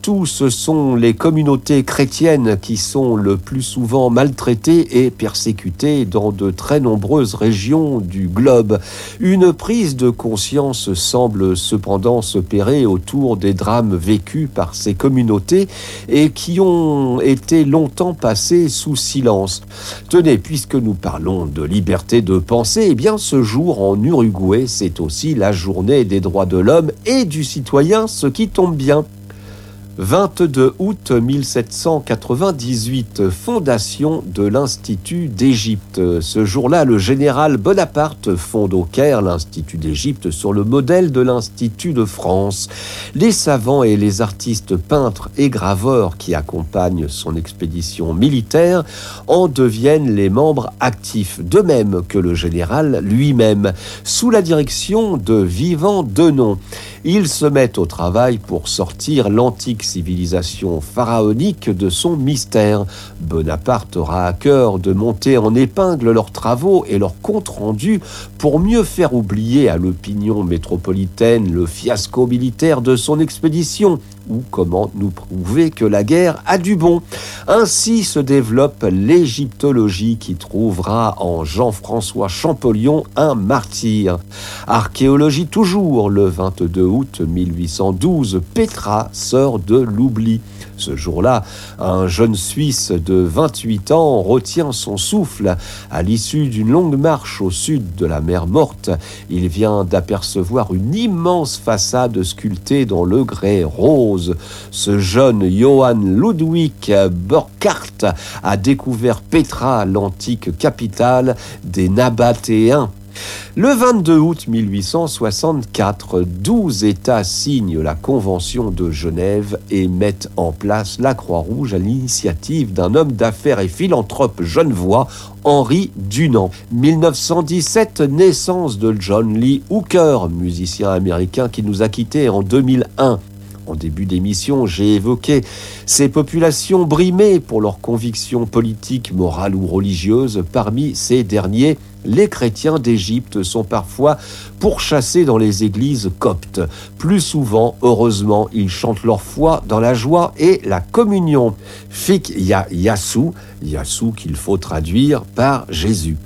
Surtout, ce sont les communautés chrétiennes qui sont le plus souvent maltraitées et persécutées dans de très nombreuses régions du globe. Une prise de conscience semble cependant s'opérer autour des drames vécus par ces communautés et qui ont été longtemps passés sous silence. Tenez, puisque nous parlons de liberté de penser, eh bien ce jour en Uruguay, c'est aussi la journée des droits de l'homme et du citoyen, ce qui tombe bien. 22 août 1798, fondation de l'Institut d'Égypte. Ce jour-là, le général Bonaparte fonde au Caire l'Institut d'Égypte sur le modèle de l'Institut de France. Les savants et les artistes peintres et graveurs qui accompagnent son expédition militaire en deviennent les membres actifs, de même que le général lui-même, sous la direction de Vivant Denon. Ils se mettent au travail pour sortir l'antique civilisation pharaonique de son mystère. Bonaparte aura à cœur de monter en épingle leurs travaux et leurs comptes rendus pour mieux faire oublier à l'opinion métropolitaine le fiasco militaire de son expédition, ou comment nous prouver que la guerre a du bon. Ainsi se développe l'égyptologie qui trouvera en Jean-François Champollion un martyr. Archéologie toujours, le 22 août 1812, Petra sort de l'oubli. Ce jour-là, un jeune Suisse de 28 ans retient son souffle. À l'issue d'une longue marche au sud de la mer Morte, il vient d'apercevoir une immense façade sculptée dans le grès rose. Ce jeune Johann Ludwig Burckhardt a découvert Petra, l'antique capitale des Nabatéens. Le 22 août 1864, 12 États signent la Convention de Genève et mettent en place la Croix-Rouge à l'initiative d'un homme d'affaires et philanthrope genevois, Henri Dunant. 1917, naissance de John Lee Hooker, musicien américain qui nous a quittés en 2001. En début d'émission, j'ai évoqué ces populations brimées pour leurs convictions politiques, morales ou religieuses. Parmi ces derniers, les chrétiens d'Égypte sont parfois pourchassés dans les églises coptes. Plus souvent, heureusement, ils chantent leur foi dans la joie et la communion. Fik Yassou qu'il faut traduire par Jésus.